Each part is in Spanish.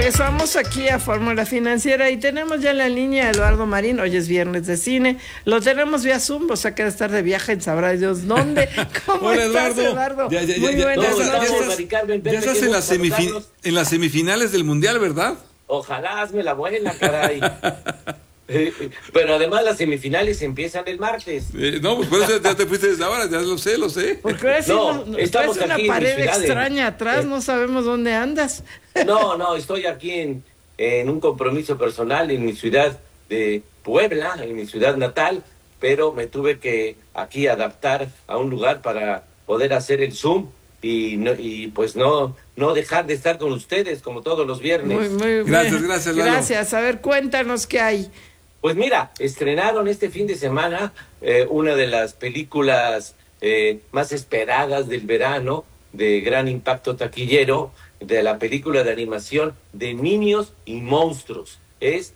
Regresamos aquí a Fórmula Financiera y tenemos ya en la línea a Eduardo Marín. Hoy es viernes de cine, lo tenemos vía Zoom, o sea que debe estar de viaje en sabrá Dios dónde. ¿Cómo Hola, estás, Eduardo? Muy buenas noches. Ya estás en las semifinales del Mundial, ¿verdad? Ojalá, hazme la buena, caray. Pero además las semifinales empiezan el martes. No, pues por eso ya te fuiste desde ahora, ya lo sé. Porque ahora sí estamos una aquí pared en extraña atrás, no sabemos dónde andas. No, estoy aquí en un compromiso personal en mi ciudad de Puebla, en mi ciudad natal, pero me tuve que aquí adaptar a un lugar para poder hacer el Zoom y pues no dejar de estar con ustedes como todos los viernes. Muy Gracias, Lalo. Gracias. A ver, cuéntanos qué hay. Pues mira, estrenaron este fin de semana una de las películas más esperadas del verano, de gran impacto taquillero, de la película de animación de Minions y Monstruos. Es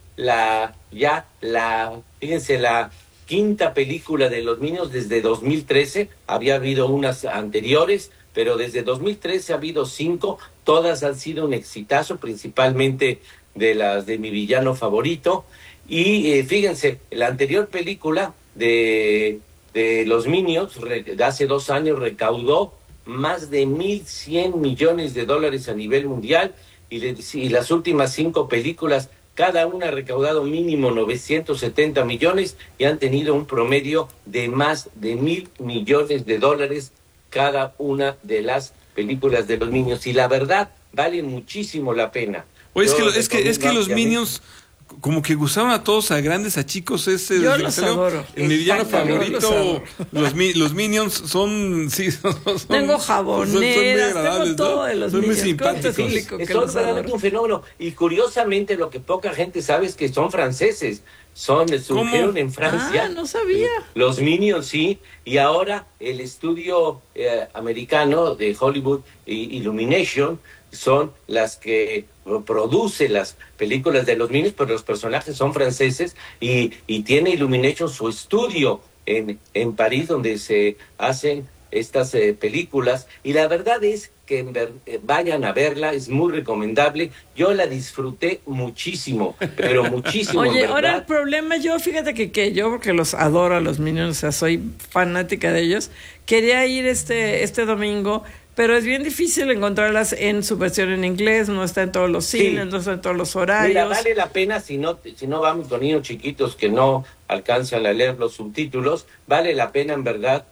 fíjense, la quinta película de los Minions desde 2013. Había habido unas anteriores, pero desde 2013 ha habido 5. Todas han sido un exitazo, principalmente de las de mi villano favorito. Y fíjense, la anterior película de los Minions, de hace 2 años, recaudó más de $1,100 millones a nivel mundial, y las últimas 5 películas, cada una ha recaudado mínimo 970 millones y han tenido un promedio de más de $1,000 millones cada una de las películas de los Minions. Y la verdad, vale muchísimo la pena. Oye, es que los Minions como que gustaban a todos, a grandes, a chicos. Yo los adoro. Mi villano favorito, los Minions son tengo jaboneras, tengo todo de los son Minions. Muy simpáticos. Son realmente un fenómeno. Y curiosamente lo que poca gente sabe es que son franceses. Surgieron en Francia. No sabía. Los Minions, sí. Y ahora el estudio americano de Hollywood, Illumination, son las que produce las películas de los Minions, pero los personajes son franceses y tiene Illumination su estudio en París, donde se hacen estas películas, y la verdad es que vayan a verla, es muy recomendable. Yo la disfruté muchísimo, pero muchísimo. Oye, ahora el problema, fíjate que yo, porque los adoro a los Minions, o sea, soy fanática de ellos, quería ir este domingo, pero es bien difícil encontrarlas en su versión en inglés, no está en todos los cines, no está en todos los horarios. Mira, vale la pena, si no vamos con niños chiquitos que no alcanzan a leer los subtítulos, vale la pena en verdad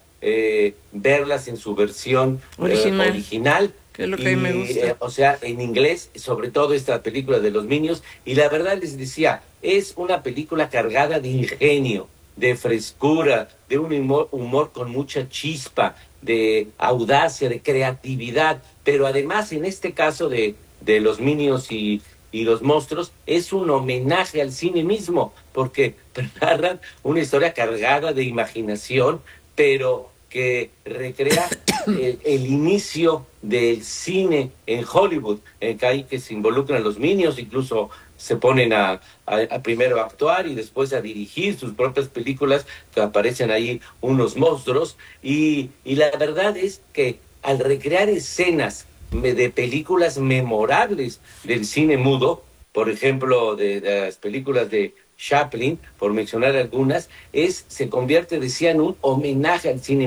verlas en su versión original, que es lo que a mí me gusta. O sea, en inglés, sobre todo esta película de los Minions. Y la verdad les decía, es una película cargada de ingenio, de frescura, de un humor con mucha chispa, de audacia, de creatividad, pero además en este caso de los Minions y los Monstruos, es un homenaje al cine mismo, porque narran una historia cargada de imaginación, pero que recrea el inicio del cine en Hollywood, en que se involucran los Minions, incluso se ponen a primero a actuar y después a dirigir sus propias películas, que aparecen ahí unos monstruos, y la verdad es que al recrear escenas de películas memorables del cine mudo, por ejemplo, de las películas de Chaplin, por mencionar algunas, se convierte, decía, en un homenaje al cine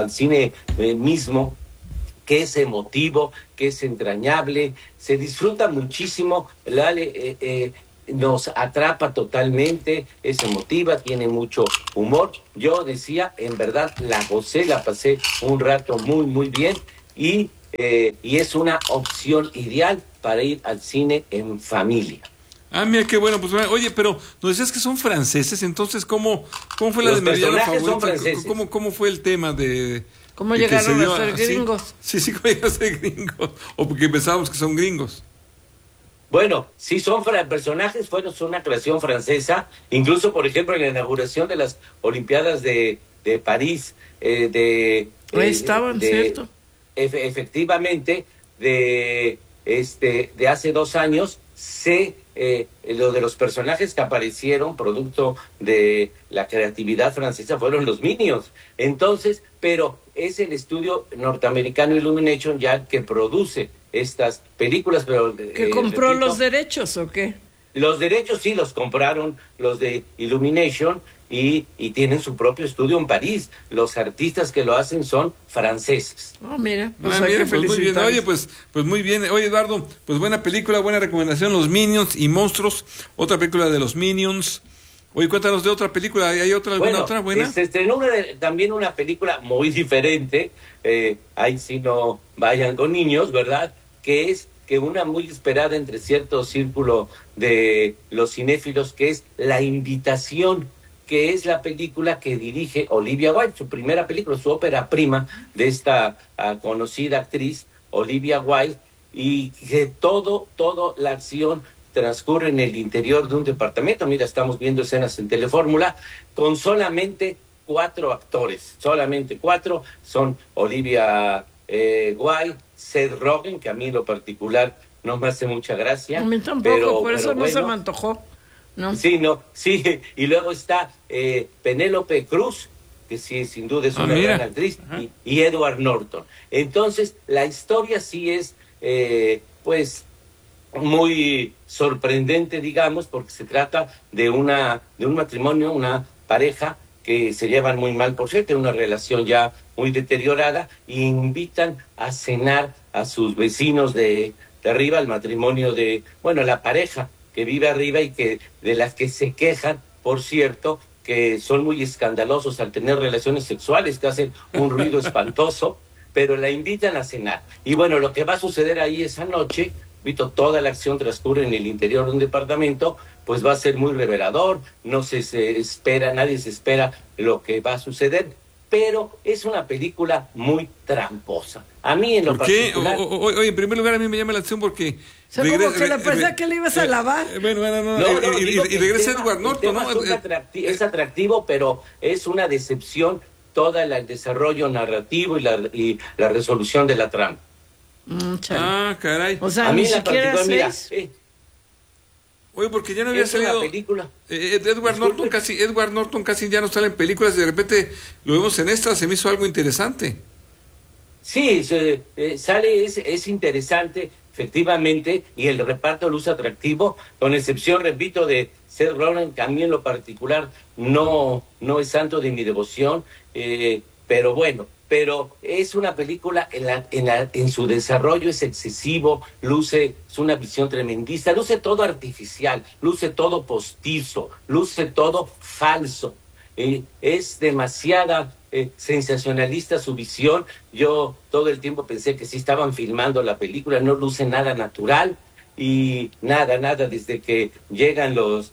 mismo, que es emotivo, que es entrañable, se disfruta muchísimo, nos atrapa totalmente, es emotiva, tiene mucho humor. Yo decía, en verdad, la gocé, la pasé un rato muy, muy bien, y es una opción ideal para ir al cine en familia. Mira qué bueno, pues oye, pero nos decías que son franceses, entonces ¿cómo fue la de mi villano favorito? ¿Cómo fue el tema de cómo llegaron a ser gringos? Sí, cómo llegaron a ser gringos, o porque pensábamos que son gringos. Bueno, sí, son personajes, son una creación francesa, incluso por ejemplo en la inauguración de las Olimpiadas de París, estaban, ¿cierto? Efectivamente, de hace 2 años, lo de los personajes que aparecieron producto de la creatividad francesa fueron los Minions. Entonces, pero es el estudio norteamericano Illumination ya que produce estas películas, pero... ¿Que compró los derechos o qué? Los derechos sí los compraron los de Illumination y tienen su propio estudio en París. Los artistas que lo hacen son franceses. Mira, pues muy bien. Oye, pues muy bien. Oye, Eduardo, pues buena película, buena recomendación, Los Minions y Monstruos, otra película de los Minions. Oye, cuéntanos de otra película, ¿hay alguna otra buena? Se estrenó también una película muy diferente, ahí sí no vayan con niños, ¿verdad? Que es una muy esperada entre cierto círculo de los cinéfilos, que es La Invitación, que es la película que dirige Olivia Wilde, su primera película, su ópera prima de esta conocida actriz, Olivia Wilde, y que todo la acción transcurre en el interior de un departamento. Mira, estamos viendo escenas en Telefórmula con solamente 4 actores, solamente 4, son Olivia Wilde, Seth Rogen, que a mí en lo particular no me hace mucha gracia. A mí tampoco, por eso no se me antojó. ¿No? Sí, y luego está Penélope Cruz, que sí, sin duda es una gran actriz, y Edward Norton. Entonces, la historia sí es, pues, muy sorprendente, digamos, porque se trata de un matrimonio, una pareja que se llevan muy mal, por cierto, una relación ya muy deteriorada, y invitan a cenar a sus vecinos de arriba, el matrimonio la pareja que vive arriba y que de las que se quejan, por cierto, que son muy escandalosos al tener relaciones sexuales, que hacen un ruido espantoso, pero la invitan a cenar. Y bueno, lo que va a suceder ahí esa noche, Vito, toda la acción transcurre en el interior de un departamento, pues va a ser muy revelador, nadie se espera lo que va a suceder, pero es una película muy tramposa. A mí en lo particular... ¿Por qué? Oye, en primer lugar a mí me llama la atención porque... O sea, como que le pensé que le ibas a lavar. Y regresa Edward Norton, ¿no? Es atractivo, pero es una decepción todo el desarrollo narrativo y la resolución de la trama. Caray. O sea, a mí ni siquiera Oye, porque ya no había salido película. Edward Norton casi ya no sale en películas, y de repente lo vemos en esta, se me hizo algo interesante. Sí, sale, es interesante, efectivamente, y el reparto luce atractivo, con excepción, repito, de Seth Rogen, que a mí en lo particular no es santo de mi devoción, pero bueno, es una película en su desarrollo es excesivo, es una visión tremendista, luce todo artificial, luce todo postizo, luce todo falso, es demasiada sensacionalista su visión. Yo todo el tiempo pensé que sí estaban filmando la película, no luce nada natural, y nada, desde que llegan los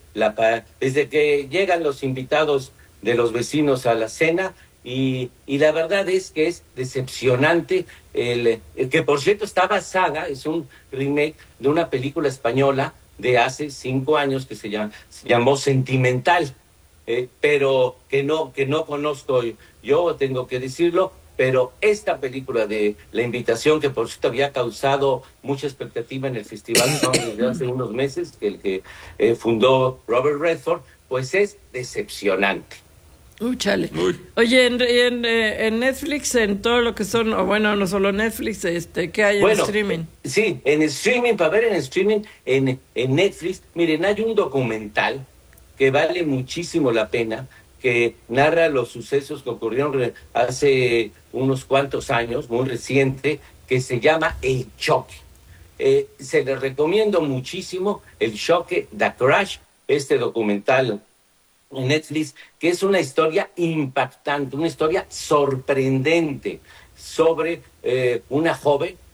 invitados de los vecinos a la cena. Y la verdad es que es decepcionante, el que por cierto está basada, es un remake de una película española de hace 5 años que se llamó Sentimental, pero que no conozco yo, tengo que decirlo, pero esta película de La Invitación, que por cierto había causado mucha expectativa en el festival desde hace unos meses, que fundó Robert Redford, pues es decepcionante. Chale. Oye, en Netflix, en todo lo que son, o bueno, no solo Netflix, ¿qué hay en streaming? Sí, en streaming, para ver en streaming, en Netflix, miren, hay un documental que vale muchísimo la pena, que narra los sucesos que ocurrieron hace unos cuantos años, muy reciente, que se llama El Choque. Se les recomiendo muchísimo El Choque, The Crash, este documental en Netflix, que es una historia impactante, una historia sorprendente sobre una joven